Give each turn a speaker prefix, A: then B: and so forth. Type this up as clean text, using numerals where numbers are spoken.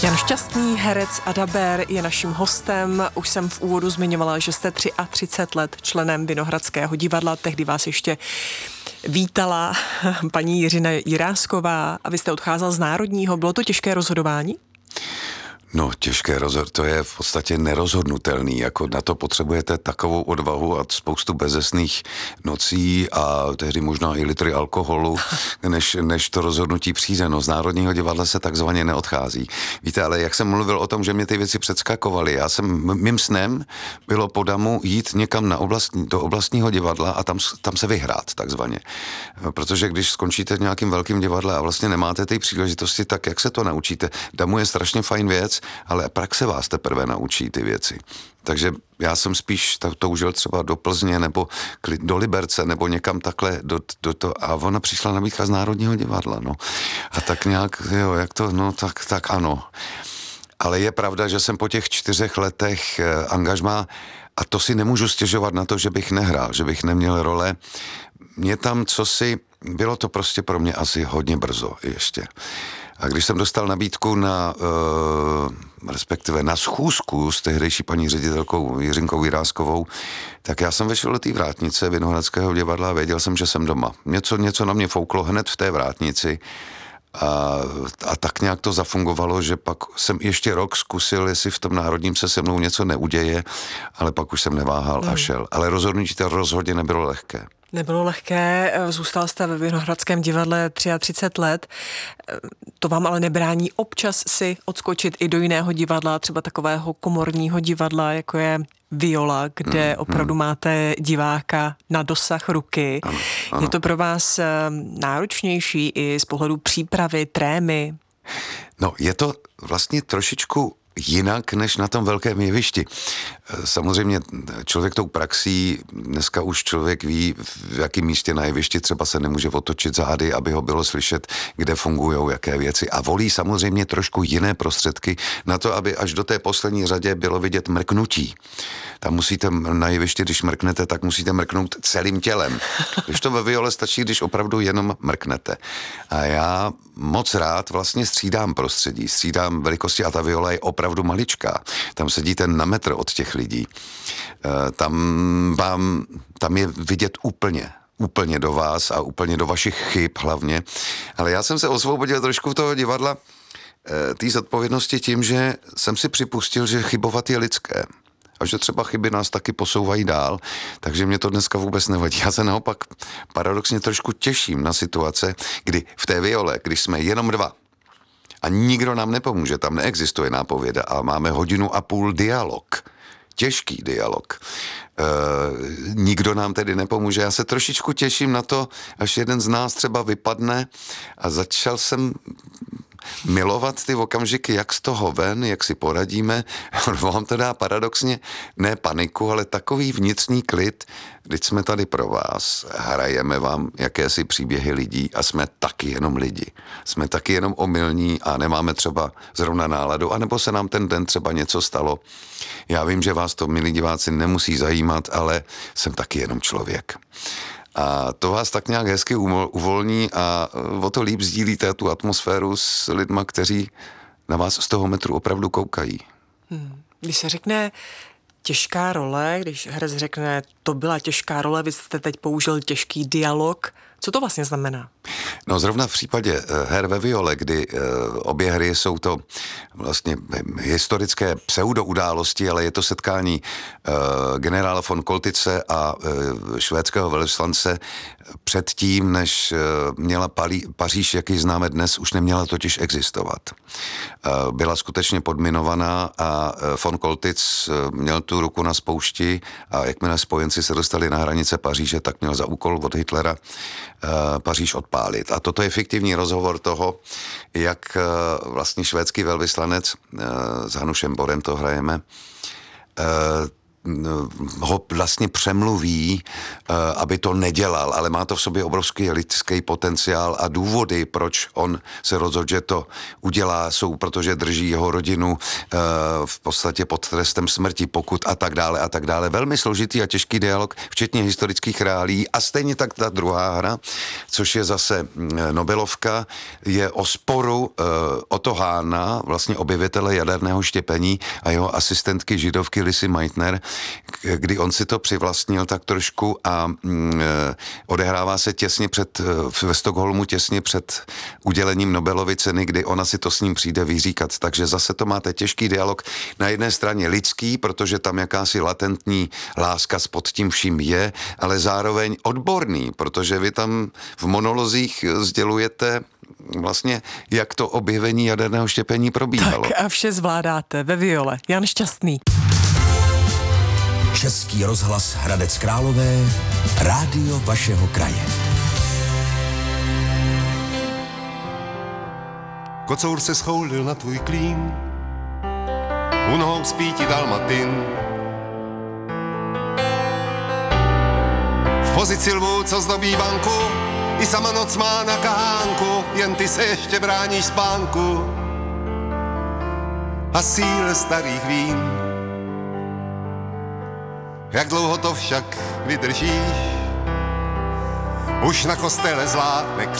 A: Jan Šťastný, herec a dabér, je naším hostem. Už jsem v úvodu zmiňovala, že jste 33 let členem Vinohradského divadla. Tehdy vás ještě vítala paní Jiřina Jirásková a vy jste odcházel z Národního. Bylo to těžké rozhodování?
B: No, těžké rozhodnutí, to je v podstatě nerozhodnutelný, jako na to potřebujete takovou odvahu a spoustu bezesných nocí a tehdy možná i litry alkoholu, než to rozhodnutí přijde. No, z Národního divadla se takzvaně neodchází. Víte, ale jak jsem mluvil o tom, že mě ty věci předskakovaly, mým snem bylo po Damu jít někam do oblastního divadla a tam se vyhrát, takzvaně. Protože když skončíte v nějakým velkým divadle a vlastně nemáte ty příležitosti, tak jak se to naučíte? Damu je strašně fajn věc, ale praxe vás teprve naučí ty věci. Takže já jsem spíš toužil třeba do Plzně nebo do Liberce nebo někam takhle do to a ona přišla nabídka z Národního divadla, no. A tak nějak, jo, jak to, no tak ano. Ale je pravda, že jsem po těch 4 letech angažmá, a to si nemůžu stěžovat na to, že bych nehrál, že bych neměl role. Mě tam bylo to prostě pro mě asi hodně brzo ještě. A když jsem dostal nabídku respektive na schůzku s tehdejší paní ředitelkou Jiřinkou Jiráskovou, tak já jsem vešel do té vrátnice Vinohradského divadla a věděl jsem, že jsem doma. Něco na mě fouklo hned v té vrátnici a tak nějak to zafungovalo, že pak jsem ještě rok zkusil, jestli v tom Národním se mnou něco neuděje, ale pak už jsem neváhal a šel. Ale rozhodnutí to rozhodně nebylo lehké.
A: Nebylo lehké, zůstal jste ve Vinohradském divadle 33 let. To vám ale nebrání občas si odskočit i do jiného divadla, třeba takového komorního divadla, jako je Viola, kde opravdu máte diváka na dosah ruky.
B: Ano.
A: Je to pro vás náročnější i z pohledu přípravy, trémy?
B: No, je to vlastně trošičku jinak než na tom velkém jevišti. Samozřejmě člověk tou praxí, dneska už člověk ví, v jakém místě na jevišti třeba se nemůže otočit zády, aby ho bylo slyšet, kde fungujou jaké věci. A volí samozřejmě trošku jiné prostředky na to, aby až do té poslední řadě bylo vidět mrknutí. Tam musíte na jevišti, když mrknete, tak musíte mrknout celým tělem. Když to ve Viole stačí, když opravdu jenom mrknete. A já moc rád vlastně střídám prostředí, střídám velikosti a ta Viola je opravdu maličká. Tam sedíte na metr od těch lidí. Tam je vidět úplně do vás a úplně do vašich chyb hlavně. Ale já jsem se osvobodil trošku toho divadla té zodpovědnosti tím, že jsem si připustil, že chybovat je lidské. A že třeba chyby nás taky posouvají dál, takže mě to dneska vůbec nevadí. Já se naopak paradoxně trošku těším na situace, kdy v té Viole, když jsme jenom 2 a nikdo nám nepomůže, tam neexistuje nápověda a máme 1,5 hodiny dialog. Těžký dialog. Nikdo nám tedy nepomůže. Já se trošičku těším na to, až jeden z nás třeba vypadne a začal jsem milovat ty okamžiky, jak z toho ven, jak si poradíme. Vám to dá paradoxně ne paniku, ale takový vnitřní klid, když jsme tady pro vás, hrajeme vám jakési příběhy lidí a jsme taky jenom lidi. Jsme taky jenom omylní a nemáme třeba zrovna náladu, anebo se nám ten den třeba něco stalo. Já vím, že vás to, milí diváci, nemusí zajímat, ale jsem taky jenom člověk. A to vás tak nějak hezky uvolní a o to líp sdílíte tu atmosféru s lidma, kteří na vás z toho metru opravdu koukají.
A: Když se řekne těžká role, když herec řekne, to byla těžká role, vy jste teď použil těžký dialog, co to vlastně znamená?
B: No zrovna v případě her ve Viole, kdy obě hry jsou to vlastně historické pseudoudálosti, ale je to setkání generála von Koltice a švédského velvyslance předtím, než měla Paříž, jaký známe dnes, už neměla totiž existovat. Byla skutečně podminovaná a von Koltic měl tu ruku na spoušti a jakmile spojenci se dostali na hranice Paříže, tak měl za úkol od Hitlera Paříž odpálit. A toto je fiktivní rozhovor toho, jak vlastně švédský velvyslanec s Hanušem Borem to hrajeme, ho vlastně přemluví, aby to nedělal, ale má to v sobě obrovský lidský potenciál a důvody, proč on se rozhodl, že to udělá, jsou, protože drží jeho rodinu v podstatě pod trestem smrti, pokud a tak dále a tak dále. Velmi složitý a těžký dialog, včetně historických reálí a stejně tak ta druhá hra, což je zase Nobelovka, je o sporu Otto Hahna, vlastně objevitele jaderného štěpení a jeho asistentky židovky Lissy Meitner, kdy on si to přivlastnil tak trošku a odehrává se těsně ve Stockholmu těsně před udělením Nobelovy ceny, kdy ona si to s ním přijde vyříkat. Takže zase to máte těžký dialog. Na jedné straně lidský, protože tam jakási latentní láska pod tím vším je, ale zároveň odborný, protože vy tam v monolozích sdělujete vlastně, jak to objevení jaderného štěpení probíhalo.
A: Tak a vše zvládáte ve viole. Jan Šťastný.
C: Český rozhlas Hradec Králové, rádio vašeho kraje.
D: Kocour se schoulil na tvůj klín, u nohou spí ti dalmatin. V pozici lvů, co zdobí banku, i sama noc má na kahánku, jen ty se ještě bráníš spánku a síle starých vín. Jak dlouho to však vydržíš, už na kostele zvládne křižík.